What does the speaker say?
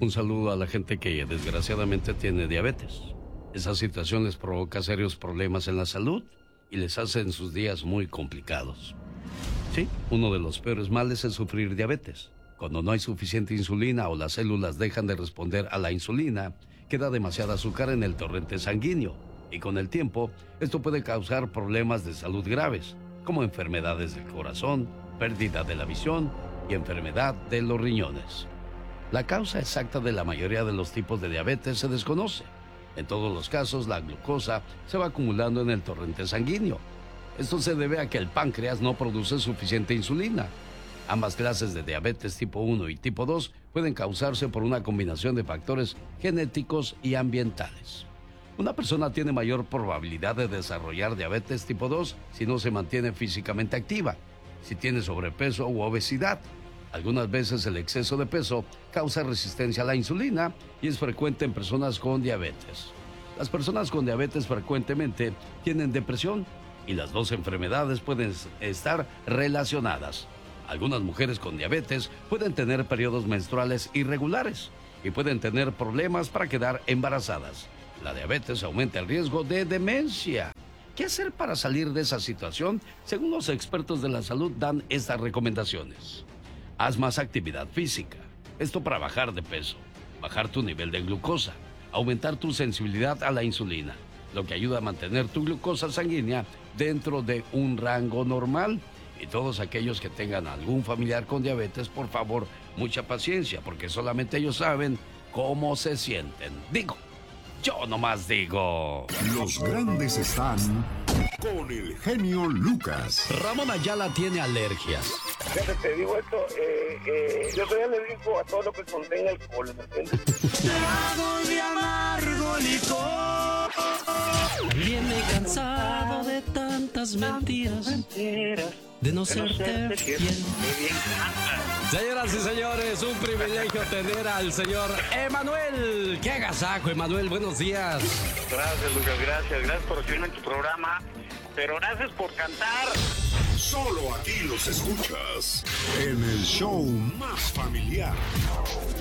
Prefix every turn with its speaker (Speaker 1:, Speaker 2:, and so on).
Speaker 1: Un saludo a la gente que desgraciadamente tiene diabetes. Esa situación les provoca serios problemas en la salud y les hace en sus días muy complicados. Sí, uno de los peores males es sufrir diabetes. Cuando no hay suficiente insulina o las células dejan de responder a la insulina, queda demasiada azúcar en el torrente sanguíneo. Y con el tiempo, esto puede causar problemas de salud graves, como enfermedades del corazón, pérdida de la visión y enfermedad de los riñones. La causa exacta de la mayoría de los tipos de diabetes se desconoce. En todos los casos, la glucosa se va acumulando en el torrente sanguíneo. Esto se debe a que el páncreas no produce suficiente insulina. Ambas clases de diabetes tipo 1 y tipo 2 pueden causarse por una combinación de factores genéticos y ambientales. Una persona tiene mayor probabilidad de desarrollar diabetes tipo 2 si no se mantiene físicamente activa, si tiene sobrepeso u obesidad. Algunas veces el exceso de peso causa resistencia a la insulina y es frecuente en personas con diabetes. Las personas con diabetes frecuentemente tienen depresión y las dos enfermedades pueden estar relacionadas. Algunas mujeres con diabetes pueden tener periodos menstruales irregulares y pueden tener problemas para quedar embarazadas. La diabetes aumenta el riesgo de demencia. ¿Qué hacer para salir de esa situación? Según los expertos de la salud dan estas recomendaciones. Haz más actividad física. Esto para bajar de peso, bajar tu nivel de glucosa, aumentar tu sensibilidad a la insulina, lo que ayuda a mantener tu glucosa sanguínea dentro de un rango normal. Y todos aquellos que tengan algún familiar con diabetes, por favor, mucha paciencia, porque solamente ellos saben cómo se sienten. Yo nomás digo.
Speaker 2: Los grandes están con el genio Lucas.
Speaker 1: Ramón Ayala tiene alergias.
Speaker 3: Fíjate, te digo esto, yo soy alérgico a todo lo que contenga alcohol, ¿me entiendes?
Speaker 4: Trago de amargo licor. Viene cansado de tantas mentiras, de no serte fiel.
Speaker 1: Señoras y señores, un privilegio tener al señor Emanuel. ¡Qué agasajo, Emanuel! Buenos días.
Speaker 3: Gracias, Lucas, gracias por recibirme en tu programa, pero gracias por cantar.
Speaker 2: Solo aquí los escuchas en el show más familiar.